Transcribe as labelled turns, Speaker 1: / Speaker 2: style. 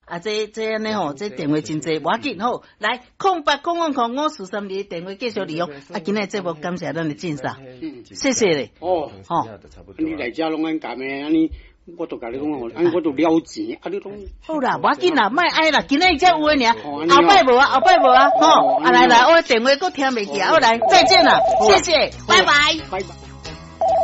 Speaker 1: 啊，这安尼吼，这电话真济，无要紧吼。来，08000543电话继续利用。啊，今日节目感谢咱的晋少，谢谢咧。
Speaker 2: 哦，
Speaker 1: 吼，
Speaker 2: 你来遮拢安咁诶，安尼。我都甲你讲哦，安我都了钱，啊你拢
Speaker 1: 好啦，无要紧啦，莫哀啦，今日才有诶尔，后摆无啊，后摆无啊，吼，啊来来，我电话搁听袂起啊，好来，再见啦，谢谢，拜拜。
Speaker 2: 拜拜。